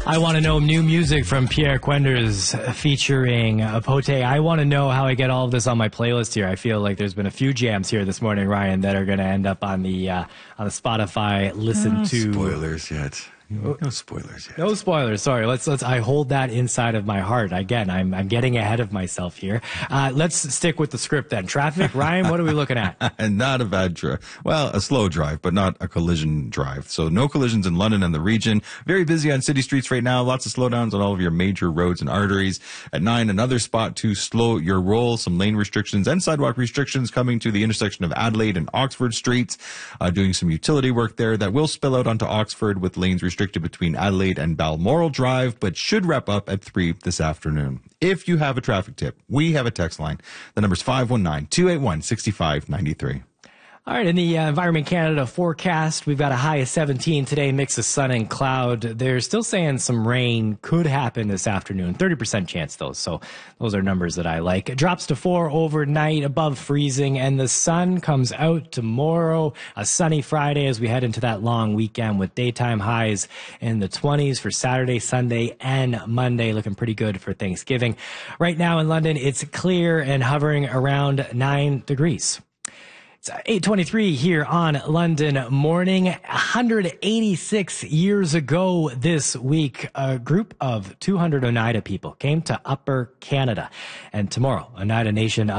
I want to know new music from Pierre Quenders featuring Pote. I want to know how I get all of this on my playlist here. I feel like there's been a few jams here this morning, Ryan, that are going to end up on the Spotify listen to. Spoilers yet. No spoilers yet. No spoilers. Sorry. Let's. I hold that inside of my heart. Again, I'm getting ahead of myself here. Let's stick with the script then. Traffic, Ryan. What are we looking at? And not a bad drive. Well, a slow drive, but not a collision drive. So no collisions in London and the region. Very busy on city streets right now. Lots of slowdowns on all of your major roads and arteries. At 9, another spot to slow your roll. Some lane restrictions and sidewalk restrictions coming to the intersection of Adelaide and Oxford Streets. Doing some utility work there that will spill out onto Oxford with lanes restricted between Adelaide and Balmoral Drive, but should wrap up at 3 this afternoon. If you have a traffic tip, we have a text line. The number's 519-281-6593. All right, in the Environment Canada forecast, we've got a high of 17 today, mix of sun and cloud. They're still saying some rain could happen this afternoon, 30% chance though, so those are numbers that I like. It drops to 4 overnight, above freezing, and the sun comes out tomorrow, a sunny Friday as we head into that long weekend with daytime highs in the 20s for Saturday, Sunday, and Monday, looking pretty good for Thanksgiving. Right now in London, it's clear and hovering around 9 degrees. It's 8:23 here on London Morning. 186 years ago this week, a group of 200 Oneida people came to Upper Canada. And tomorrow, Oneida Nation